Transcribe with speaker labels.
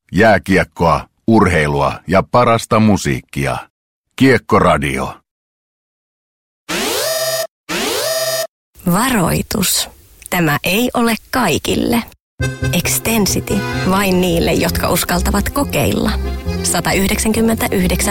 Speaker 1: jääkiekkoa, urheilua ja parasta musiikkia. Kiekkoradio.
Speaker 2: Varoitus. Tämä ei ole kaikille. Extensity vain niille, jotka uskaltavat kokeilla. 199